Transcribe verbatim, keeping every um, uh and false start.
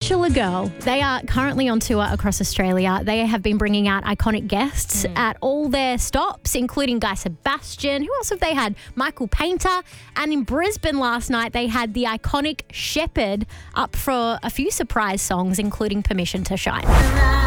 Bachelor Girl. They are currently on tour across Australia. They have been bringing out iconic guests mm. at all their stops, including Guy Sebastian. Who else have they had? Michael Painter. And in Brisbane last night, they had the iconic Shepherd up for a few surprise songs, including Permission to Shine.